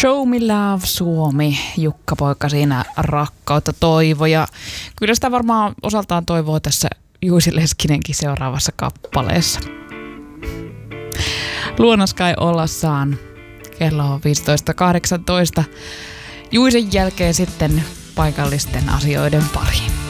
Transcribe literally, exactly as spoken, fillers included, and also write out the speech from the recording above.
Show me love Suomi, Jukka-poika siinä rakkautta toivo ja kyllä sitä varmaan osaltaan toivoo tässä Juicy Leskinenkin seuraavassa kappaleessa. Luonnoskai ollassaan kello on viisitoista kahdeksantoista. Juisen jälkeen sitten paikallisten asioiden pariin.